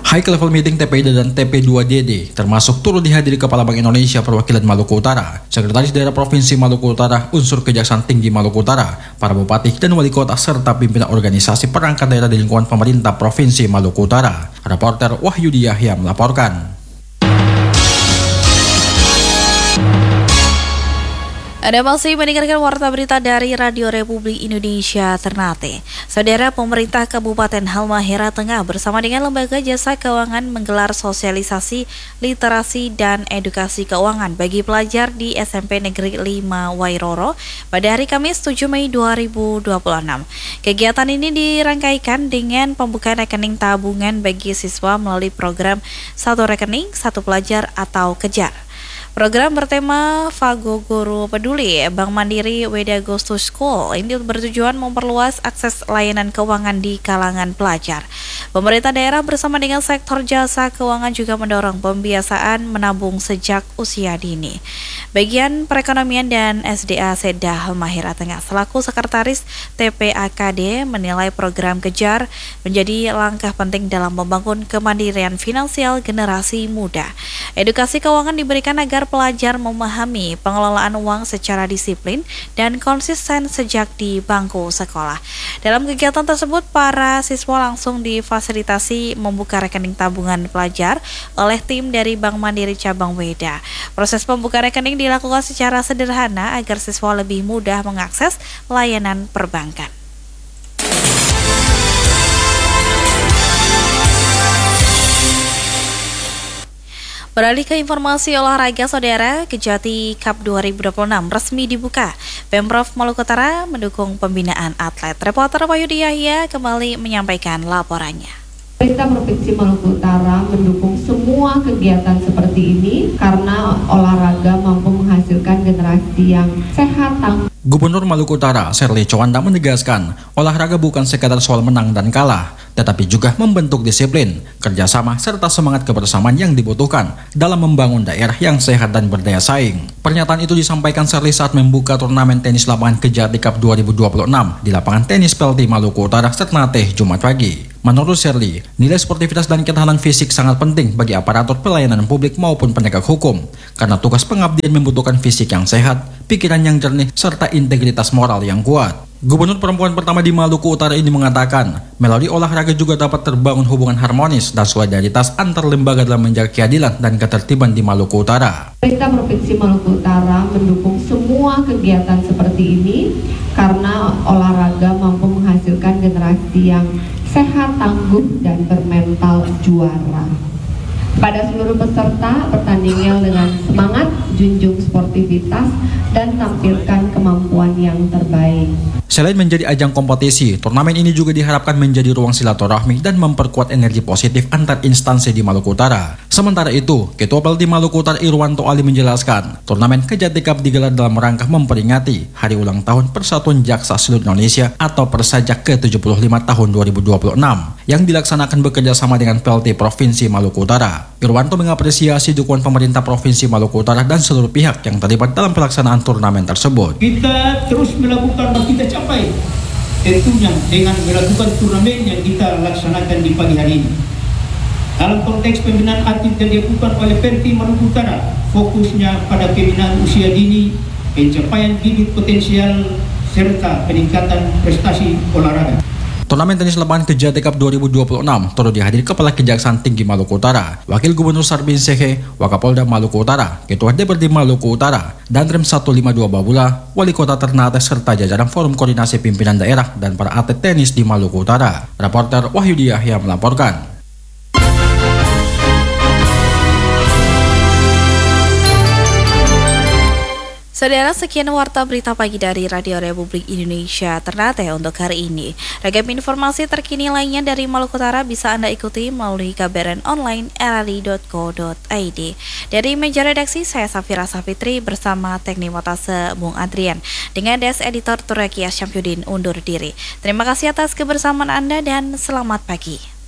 High level meeting TPID dan TP2DD termasuk turut dihadiri Kepala Bank Indonesia perwakilan Maluku Utara, Sekretaris Daerah Provinsi Maluku Utara, unsur Kejaksaan Tinggi Maluku Utara, para bupati dan wali kota serta pimpinan organisasi perangkat daerah di lingkungan pemerintah Provinsi Maluku Utara. Reporter Wahyudi Yahya melaporkan. Anda masih mendengarkan warta berita dari Radio Republik Indonesia Ternate. Saudara, pemerintah Kabupaten Halmahera Tengah bersama dengan Lembaga Jasa Keuangan menggelar sosialisasi, literasi, dan edukasi keuangan bagi pelajar di SMP Negeri 5 Wairoro pada hari Kamis 7 Mei 2026. Kegiatan ini dirangkaikan dengan pembukaan rekening tabungan bagi siswa melalui program Satu Rekening, Satu Pelajar atau Kejar. Program bertema Fago Guru Peduli Bank Mandiri Weda Goes to School ini bertujuan memperluas akses layanan keuangan di kalangan pelajar. Pemerintah daerah bersama dengan sektor jasa keuangan juga mendorong pembiasaan menabung sejak usia dini. Bagian Perekonomian dan SDA Seda Halmahera Tengah selaku Sekretaris TPAKD menilai program Kejar menjadi langkah penting dalam membangun kemandirian finansial generasi muda. Edukasi keuangan diberikan agar pelajar memahami pengelolaan uang secara disiplin dan konsisten sejak di bangku sekolah. Dalam kegiatan tersebut, para siswa langsung difasilitasi membuka rekening tabungan pelajar oleh tim dari Bank Mandiri Cabang Weda. Proses pembukaan rekening dilakukan secara sederhana agar siswa lebih mudah mengakses layanan perbankan. Beralih ke informasi olahraga, saudara, Kejati Cup 2026 resmi dibuka. Pemprov Maluku Utara mendukung pembinaan atlet. Reporter Wahyudi Yahya kembali menyampaikan laporannya. Pemerintah Provinsi Maluku Utara mendukung semua kegiatan seperti ini karena olahraga mampu menghasilkan generasi yang sehat, tangguh. Gubernur Maluku Utara, Serly Chowanda menegaskan, olahraga bukan sekadar soal menang dan kalah, tetapi juga membentuk disiplin, kerjasama, serta semangat kebersamaan yang dibutuhkan dalam membangun daerah yang sehat dan berdaya saing. Pernyataan itu disampaikan Serly saat membuka turnamen tenis lapangan Kejati Cup 2026 di lapangan tenis PLT Maluku Utara, Ternate, Jumat pagi. Menurut Serly, nilai sportivitas dan ketahanan fisik sangat penting bagi aparatur pelayanan publik maupun penegak hukum, karena tugas pengabdian membutuhkan fisik yang sehat, pikiran yang jernih, serta integritas moral yang kuat. Gubernur perempuan pertama di Maluku Utara ini mengatakan, melalui olahraga juga dapat terbangun hubungan harmonis dan solidaritas antar lembaga dalam menjaga keadilan dan ketertiban di Maluku Utara. Pemerintah Provinsi Maluku Utara mendukung semua kegiatan seperti ini karena olahraga mampu menghasilkan generasi yang sehat, tangguh, dan bermental juara. Pada seluruh peserta, pertandingan dengan semangat, junjung sportivitas, dan tampilkan kemampuan yang terbaik. Selain menjadi ajang kompetisi, turnamen ini juga diharapkan menjadi ruang silaturahmi dan memperkuat energi positif antar instansi di Maluku Utara. Sementara itu, Ketua PLT Maluku Utara Irwanto Ali menjelaskan, turnamen Kejati Cup digelar dalam rangka memperingati Hari Ulang Tahun Persatuan Jaksa Seluruh Indonesia atau Persajak ke-75 tahun 2026 yang dilaksanakan bekerja sama dengan PLT Provinsi Maluku Utara. Irwanto mengapresiasi dukungan pemerintah Provinsi Maluku Utara dan seluruh pihak yang terlibat dalam pelaksanaan turnamen tersebut. Kita terus melakukan yang kita capai, tentunya dengan melakukan turnamen yang kita laksanakan di pagi hari ini. Dalam konteks pembinaan atlet yang dilakukan oleh PLT Maluku Utara, fokusnya pada pembinaan usia dini, pencapaian bibit potensial, serta peningkatan prestasi olahraga. Turnamen tenis lapangan Kejati Cup 2026 turut dihadiri Kepala Kejaksaan Tinggi Maluku Utara, Wakil Gubernur Sarbin Sehe, Wakapolda Maluku Utara, Ketua DPRD Maluku Utara, dan Rem 152 Babula, Wali Kota Ternate, serta jajaran Forum Koordinasi Pimpinan Daerah dan para atlet tenis di Maluku Utara. Reporter Wahyudi Yahya melaporkan. Saudara, sekian warta berita pagi dari Radio Republik Indonesia Ternate untuk hari ini. Ragam informasi terkini lainnya dari Maluku Utara bisa Anda ikuti melalui KBRN online rri.co.id. Dari meja redaksi, saya Safira Safitri bersama teknik montase Bung Adrian. Dengan Des Editor Turakia Syamsuddin undur diri. Terima kasih atas kebersamaan Anda dan selamat pagi.